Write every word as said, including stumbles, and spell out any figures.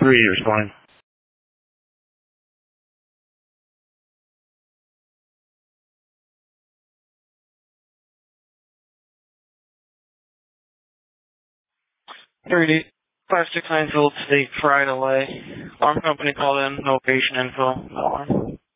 three responding. thirty, five six nine Phillips State, Friday delay. Alarm company called in, no patient info, no alarm.